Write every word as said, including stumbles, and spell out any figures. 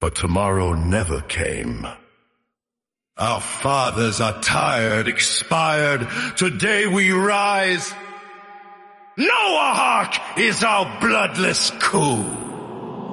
But tomorrow never came. Our fathers are tired, expired. Today we rise. Noahawk is our bloodless coup.